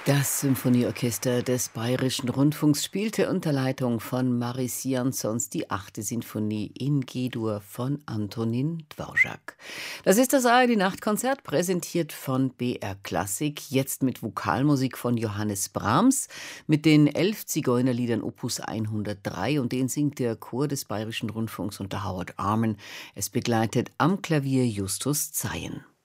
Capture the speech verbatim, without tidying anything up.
Das Symphonieorchester des Bayerischen Rundfunks spielte unter Leitung von Maris Jansons die achte Sinfonie in G-Dur von Antonín Dvořák. Das ist das A R D-Nachtkonzert, präsentiert von B R Klassik, jetzt mit Vokalmusik von Johannes Brahms, mit den elf Zigeunerliedern Opus hundertdrei, und den singt der Chor des Bayerischen Rundfunks unter Howard Arman. Es begleitet am Klavier Justus Zeyen.